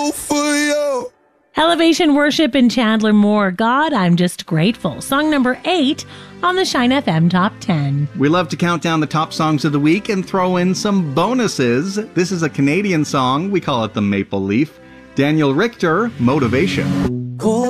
go for you. Elevation Worship and Chandler Moore, God, I'm Just Grateful. Song number 8 on the Shine FM Top 10. We love to count down the top songs of the week and throw in some bonuses. This is a Canadian song. We call it the Maple Leaf. Daniel Richter, Motivation.